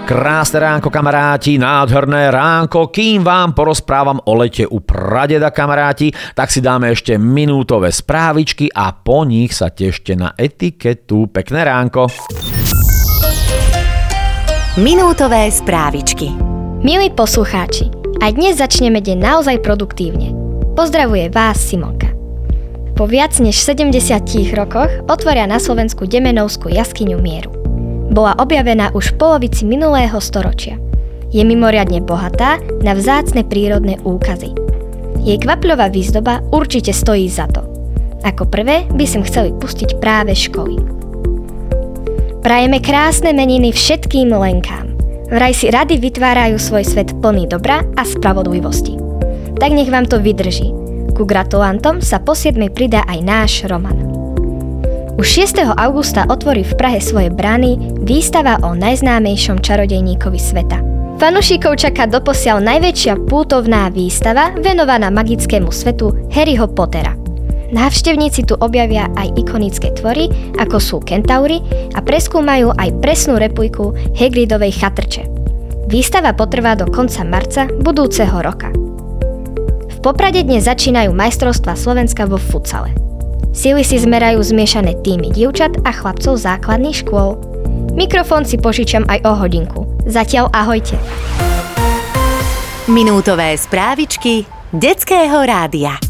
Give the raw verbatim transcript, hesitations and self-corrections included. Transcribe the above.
Krásne ránko, kamaráti, nádherné ránko. Kým vám porozprávam o lete u pradeda, kamaráti, tak si dáme ešte minútové správičky a po nich sa tešte na etiketu. Pekné ránko. Minútové správičky. Milí poslucháči, aj dnes začneme deň naozaj produktívne. Pozdravuje vás Simonka. Po viac než sedemdesiatich rokoch otvoria na Slovensku Demenovskú jaskyňu mieru. Bola objavená už v polovici minulého storočia. Je mimoriadne bohatá na vzácne prírodné úkazy. Jej kvapľová výzdoba určite stojí za to. Ako prvé by som chceli pustiť práve školy. Prajeme krásne meniny všetkým Lenkám. Vraj si rady vytvárajú svoj svet plný dobra a spravodlivosti. Tak nech vám to vydrží. Ku gratulantom sa po siedmej pridá aj náš Roman. Už šiesteho augusta otvorí v Prahe svoje brány výstava o najznámejšom čarodejníkovi sveta. Fanúšikov čaká doposiaľ najväčšia pútovná výstava venovaná magickému svetu Harryho Pottera. Návštevníci tu objavia aj ikonické tvory, ako sú kentaury, a preskúmajú aj presnú repliku Hagridovej chatrče. Výstava potrvá do konca marca budúceho roka. V Poprade dnes začínajú majstrovstvá Slovenska vo futsale. Sily si zmerajú zmiešané týmy dievčat a chlapcov základných škôl. Mikrofón si požičam aj o hodinku. Zatiaľ ahojte. Minútové správičky Detského rádia.